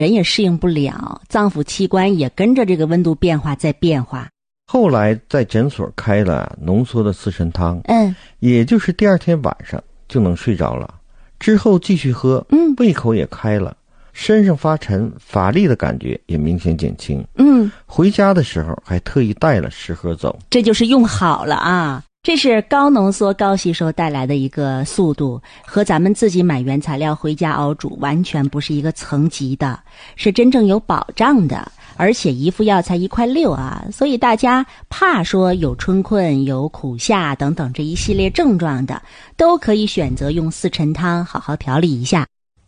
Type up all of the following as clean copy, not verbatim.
人也适应不了，脏腑器官也跟着这个温度变化在变化。 后来在诊所开了浓缩的四神汤，也就是第二天晚上就能睡着了，之后继续喝，胃口也开了，身上发沉乏力的感觉也明显减轻。回家的时候还特意带了10盒走。 这就是用好了啊。这是高浓缩高吸收带来的一个速度，和咱们自己买原材料回家熬煮完全不是一个层级的，是真正有保障的。而且一副药才1.6块啊，所以大家怕说有春困、有苦夏等等这一系列症状的，都可以选择用四陈汤好好调理一下。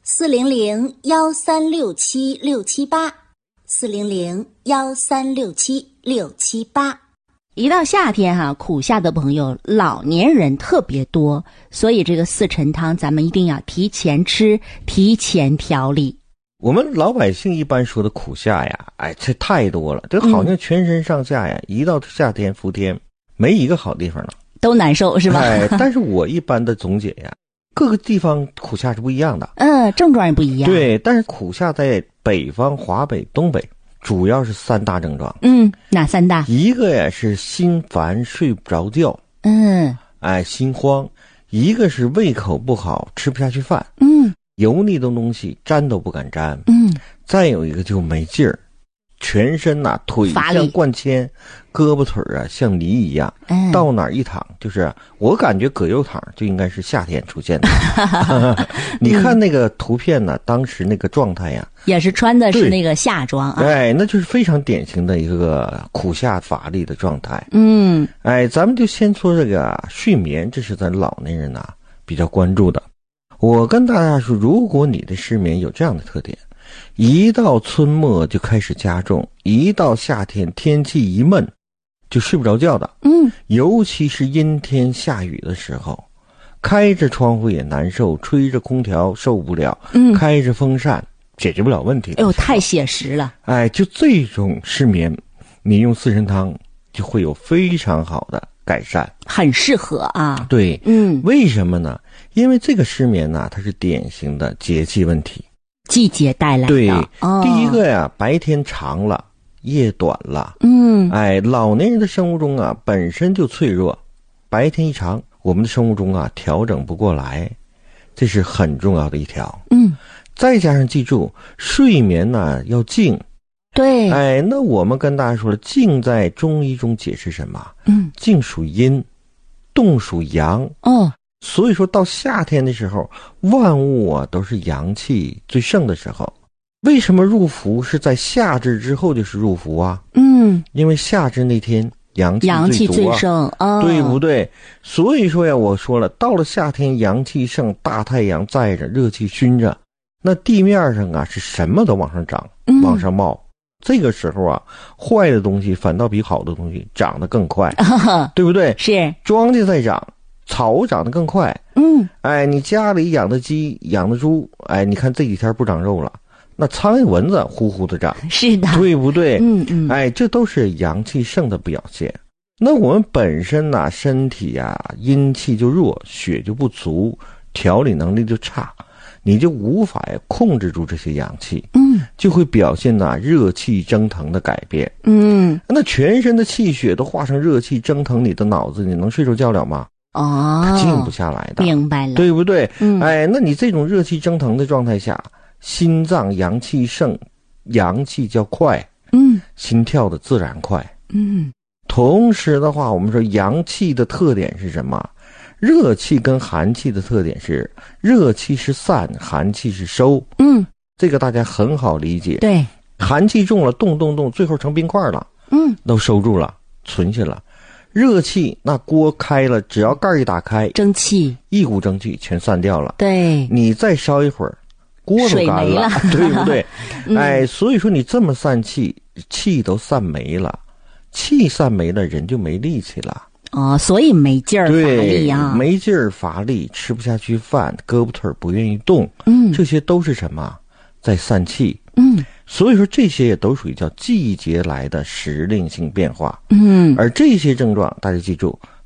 400-1367-678，400-1367-678。 一到夏天苦夏的朋友老年人特别多，所以这个四陈汤咱们一定要提前吃，提前调理。 我们老百姓一般说的苦夏呀，这太多了，这好像全身上下呀，一到夏天伏天没一个好地方了， 都难受是吧？ 但是我一般的总结呀，各个地方苦夏是不一样的， 症状也不一样。 对，但是苦夏在北方、华北、东北主要是3大症状。 哪3大？ 一个呀是心烦睡不着觉，心慌；一个是胃口不好，吃不下去饭，油腻的东西沾都不敢沾，再有一个就没劲儿，全身腿像灌铅，胳膊腿像泥一样，到哪儿一躺就是我感觉葛优躺就应该是夏天出现的。你看那个图片呢，当时那个状态呀， 也是穿的是那个夏装啊， 那就是非常典型的一个苦夏乏力的状态。咱们就先说这个睡眠，这是咱老年人比较关注的。我跟大家说，如果你的失眠有这样的特点，一到春末就开始加重，一到夏天天气一闷就睡不着觉的，尤其是阴天下雨的时候，开着窗户也难受，吹着空调受不了，开着风扇解决不了问题。 太写实了。 就这种失眠，你用四神汤就会有非常好的改善， 很适合啊。 对，为什么呢？因为这个失眠它是典型的节气问题， 季节带来的。 对，第一个呀，白天长了，夜短了。老年人的生物钟本身就脆弱，白天一长，我们的生物钟调整不过来，这是很重要的一条。再加上记住，睡眠要静。 对， 那我们跟大家说了，静在中医中解释什么？静属阴，动属阳。所以说到夏天的时候，万物都是阳气最盛的时候。为什么入伏是在夏至之后就是入伏啊？因为夏至那天阳气最盛， 对不对？所以说呀，我说了，到了夏天阳气盛，大太阳在着，热气熏着，那地面上是什么都往上涨，往上冒。这个时候坏的东西反倒比好的东西长得更快，对不对？ 是， 庄稼在长，草长得更快。你家里养的鸡养的猪，你看这几天不长肉了，那苍蝇蚊子呼呼的长， 是的， 对不对？这都是阳气盛的表现。那我们本身身体阴气就弱，血就不足，调理能力就差，你就无法控制住这些阳气，就会表现热气蒸腾的改变。那全身的气血都化成热气蒸腾你的脑子，你能睡着觉了吗？它静不下来的， 明白了， 对不对？那你这种热气蒸腾的状态下，心脏阳气盛，阳气较快，心跳的自然快。同时的话，我们说阳气的特点是什么？热气跟寒气的特点是，热气是散，寒气是收。这个大家很好理解。 对， 寒气重了，动，最后成冰块了，都收住了，存下了。热气那锅开了，只要盖一打开， 蒸汽， 一股蒸汽全散掉了。 对， 你再烧一会儿，锅都干了，对不对？所以说你这么散气，气都散没了，气散没了，人就没力气了。 所以没劲儿乏力啊， 没劲儿乏力，吃不下去饭，胳膊腿不愿意动，这些都是什么？在散气。所以说这些也都属于叫季节来的时令性变化。而这些症状大家记住，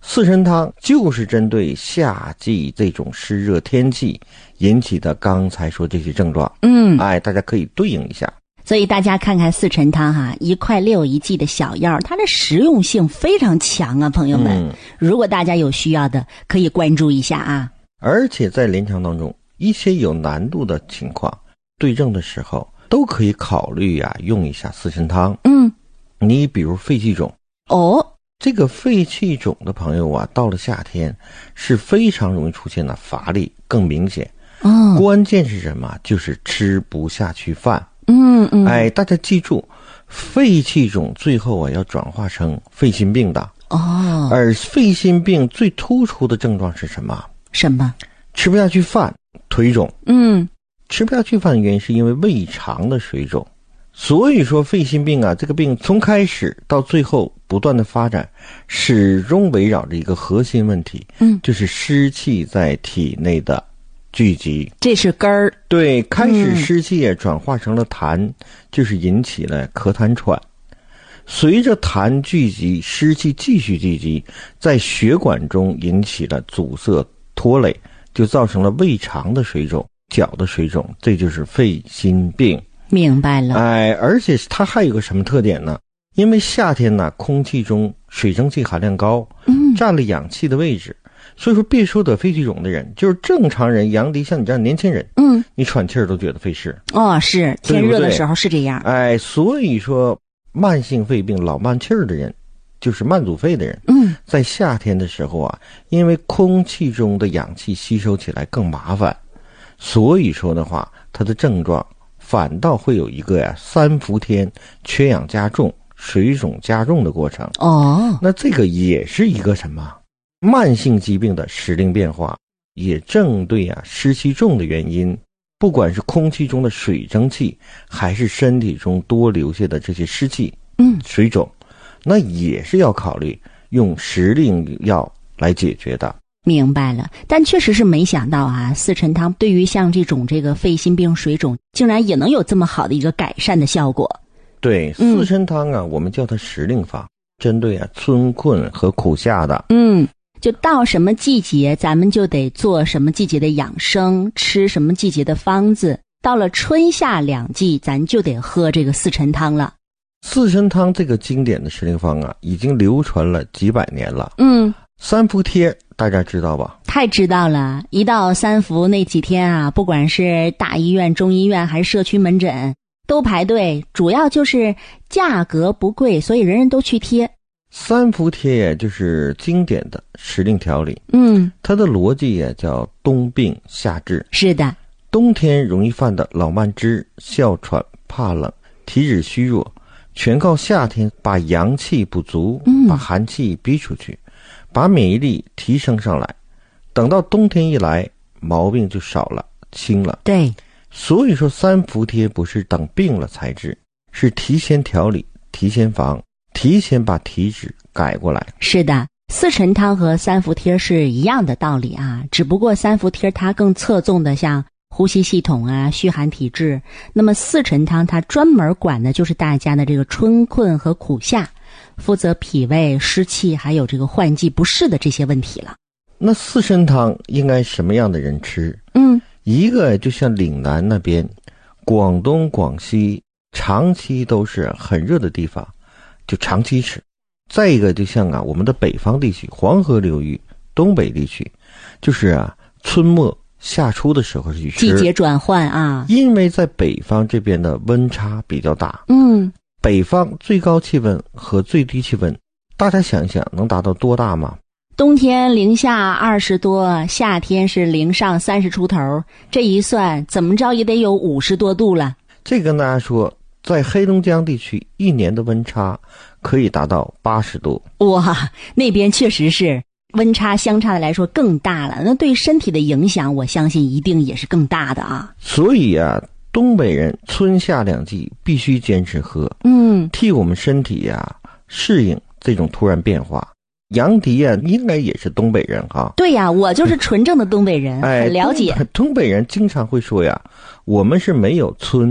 四神汤就是针对夏季这种湿热天气引起的刚才说这些症状。大家可以对应一下。 所以大家看看四神汤1块6一剂的小药，它的实用性非常强啊，朋友们。如果大家有需要的，可以关注一下啊。 而且在临床当中，一些有难度的情况，对症的时候都可以考虑用一下四神汤。你比如肺气肿。这个肺气肿的朋友到了夏天是非常容易出现的乏力更明显。关键是什么？就是吃不下去饭。大家记住，肺气肿最后要转化成肺心病的。而肺心病最突出的症状是什么？吃不下去饭，腿肿。吃不下去饭的原因是因为胃肠的水肿。所以说肺心病这个病从开始到最后不断的发展，始终围绕着一个核心问题，就是湿气在体内的聚集， 这是根儿。 对，开始湿气也转化成了痰，就是引起了咳痰喘。随着痰聚集，湿气继续聚集，在血管中引起了阻塞拖累，就造成了胃肠的水肿、脚的水肿，这就是肺心病。 明白了。 而且它还有个什么特点呢？因为夏天空气中水蒸气含量高，占了氧气的位置，所以说别说得肺气肿的人，就是正常人，杨迪像你这样年轻人，你喘气儿都觉得费事。 是天热的时候是这样。 所以说慢性肺病老慢气儿的人，就是慢阻肺的人，在夏天的时候因为空气中的氧气吸收起来更麻烦，所以说的话，它的症状反倒会有一个三伏天缺氧加重、水肿加重的过程。那这个也是一个什么慢性疾病的时令变化，也正对湿气重的原因，不管是空气中的水蒸气，还是身体中多留下的这些湿气，水肿，那也是要考虑用时令药来解决的。 明白了。但确实是没想到四陈汤对于像这个肺心病水肿竟然也能有这么好的一个改善的效果。 对，四陈汤我们叫它时令法，针对春困和苦夏的。 就到什么季节咱们就得做什么季节的养生，吃什么季节的方子，到了春夏两季咱就得喝这个四陈汤了。 四陈汤这个经典的时令方已经流传了几百年了。三伏贴大家知道吧？ 太知道了。一到三伏那几天不管是大医院、中医院还是社区门诊都排队，主要就是价格不贵，所以人人都去贴。 三伏贴就是经典的时令调理。它的逻辑也叫冬病夏治。是的，冬天容易犯的老慢支、哮喘、怕冷、体质虚弱，全靠夏天把阳气补足，把寒气逼出去，把免疫力提升上来，等到冬天一来，毛病就少了，轻了。对，所以说三伏贴不是等病了才治，是提前调理、提前防、提前把体质改过来。是的，四陈汤和三伏贴是一样的道理只不过三伏贴它更侧重的像呼吸系统虚寒体质，那么四陈汤它专门管的就是大家的这个春困和苦夏，负责脾胃、湿气还有这个换季不适的这些问题了。那四神汤应该什么样的人吃？一个就像岭南那边，广东、广西长期都是很热的地方，就长期吃。再一个就像我们的北方地区，黄河流域、东北地区，就是春末夏初的时候去吃，季节转换因为在北方这边的温差比较大。北方最高气温和最低气温，大家想一想能达到多大吗？冬天零下20多，夏天是零上30出头，这一算怎么着也得有50多度了。这跟大家说，在黑龙江地区一年的温差可以达到80度。哇，那边确实是温差相差的来说更大了，那对身体的影响我相信一定也是更大的所以东北人春夏两季必须坚持喝，替我们身体适应这种突然变化。杨迪应该也是东北人对呀，我就是纯正的东北人，很了解。东北人经常会说我们是没有春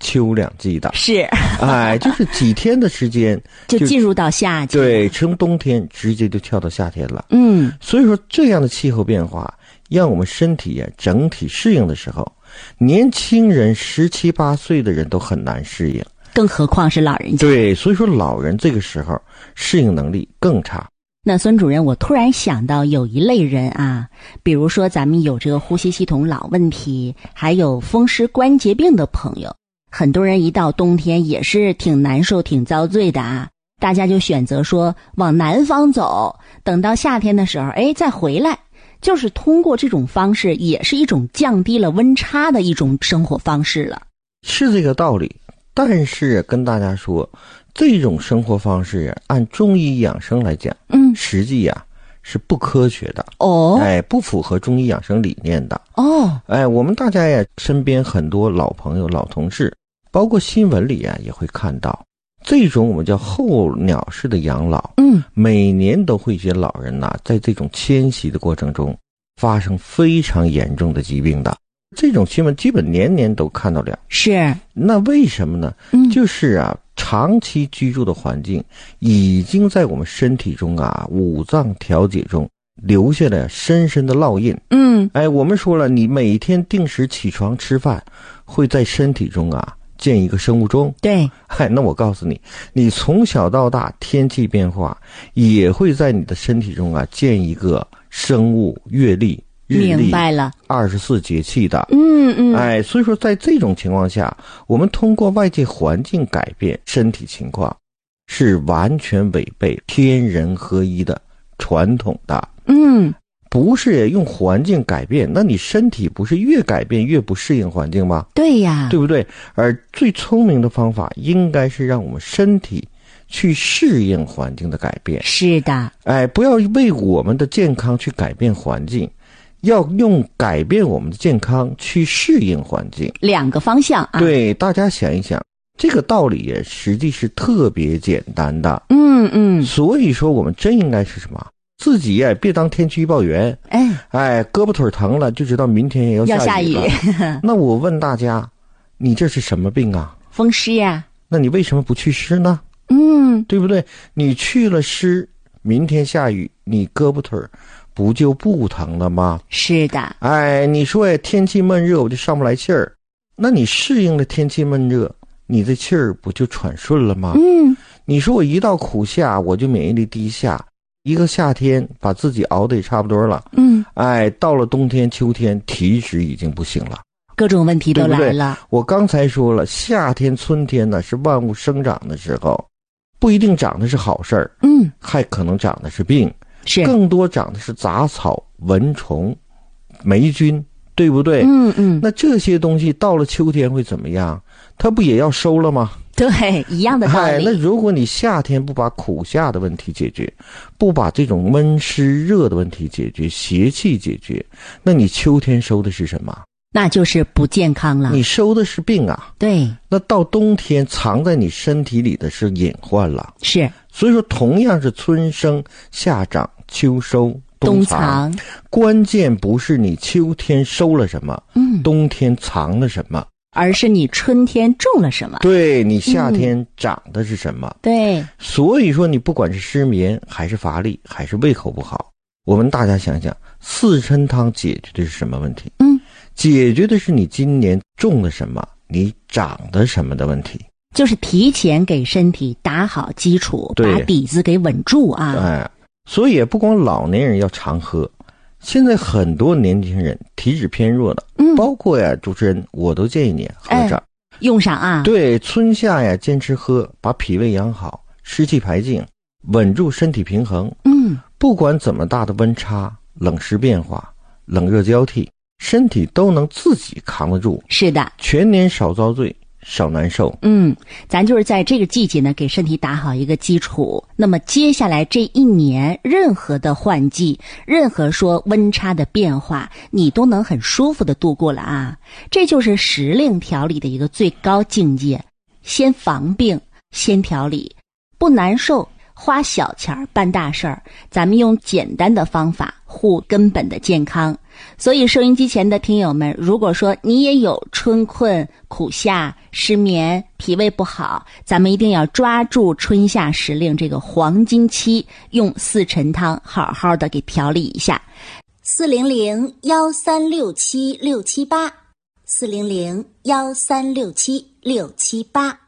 秋两季的。 是， 就是几天的时间就进入到夏季。 对，从冬天直接就跳到夏天了。所以说这样的气候变化，让我们身体整体适应的时候，年轻人17、18岁的人都很难适应， 更何况是老人家。 对，所以说老人这个时候适应能力更差。 那孙主任，我突然想到有一类人啊，比如说咱们有这个呼吸系统老问题，还有风湿关节病的朋友，很多人一到冬天也是挺难受挺遭罪的啊，大家就选择说往南方走，等到夏天的时候再回来，就是通过这种方式也是一种降低了温差的一种生活方式了。 是这个道理，但是跟大家说，这种生活方式按中医养生来讲，实际是不科学的不符合中医养生理念的我们大家身边很多老朋友老同事，包括新闻里也会看到这种我们叫候鸟式的养老每年都会有些老人在这种迁徙的过程中发生非常严重的疾病的，这种新闻基本年年都看到了。 是， 那为什么呢？就是长期居住的环境已经在我们身体中五脏调节中留下了深深的烙印。我们说了，你每天定时起床吃饭，会在身体中建一个生物钟。 对， 那我告诉你，你从小到大天气变化也会在你的身体中建一个生物月历。 明白了 ，24节气的。所以说在这种情况下，我们通过外界环境改变身体情况，是完全违背天人合一的传统的。不是用环境改变，那你身体不是越改变越不适应环境吗？ 对呀， 对不对？而最聪明的方法应该是让我们身体去适应环境的改变。 是的， 不要为我们的健康去改变环境，要用改变我们的健康去适应环境， 两个方向对，大家想一想，这个道理也实际是特别简单的。所以说我们真应该是什么？自己别当天气预报员，胳膊腿疼了就知道明天也要下雨了。那我问大家，你这是什么病啊？ 风湿呀。 那你为什么不去湿呢？对不对？你去了湿，明天下雨，你胳膊腿不就不疼了吗？ 是的。 你说天气闷热我就上不来气儿，那你适应了天气闷热，你的气儿不就喘顺了吗？你说我一到苦夏我就免疫力低下，一个夏天把自己熬得也差不多了，到了冬天秋天体脂已经不行了， 各种问题都来了，对不对？ 我刚才说了，夏天春天是万物生长的时候，不一定长的是好事儿，还可能长的是病，是更多长的是杂草、蚊虫、霉菌，对不对？那这些东西到了秋天会怎么样？它不也要收了吗？ 对，一样的道理。 那如果你夏天不把苦夏的问题解决，不把这种闷湿热的问题解决，邪气解决，那你秋天收的是什么？ 那就是不健康了。 你收的是病啊。 对。 那到冬天藏在你身体里的是隐患了。 是。 所以说同样是春生夏长秋收冬藏，关键不是你秋天收了什么，冬天藏了什么， 而是你春天种了什么， 对，你夏天长的是什么， 对。 所以说你不管是失眠还是乏力还是胃口不好，我们大家想想，四神汤解决的是什么问题？解决的是你今年种了什么，你长的什么的问题， 就是提前给身体打好基础，把底子给稳住啊。 所以也不光老年人要常喝，现在很多年轻人体质偏弱的，包括主持人，我都建议你喝上， 用上啊。 对，春夏坚持喝，把脾胃养好，湿气排净，稳住身体平衡。不管怎么大的温差、冷湿变化、冷热交替，身体都能自己扛得住。 是的， 全年少遭罪，少难受。 咱就是在这个季节呢，给身体打好一个基础。那么接下来这一年，任何的换季，任何说温差的变化，你都能很舒服的度过了啊。这就是时令调理的一个最高境界。先防病，先调理，不难受， 花小钱办大事儿，咱们用简单的方法护根本的健康。所以收音机前的听友们，如果说你也有春困、苦夏、失眠、脾胃不好，咱们一定要抓住春夏时令这个黄金期，用四陈汤好好的给调理一下。 400-1367-678，400-1367-678。